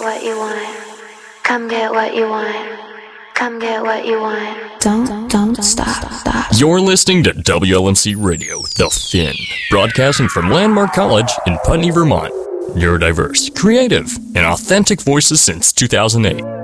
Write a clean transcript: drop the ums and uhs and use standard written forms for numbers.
what you want. Come get what you want. Come get what you want. Don't stop. You're listening to WLMC Radio, The Finn, broadcasting from Landmark College in Putney, Vermont. Neurodiverse, creative, and authentic voices since 2008.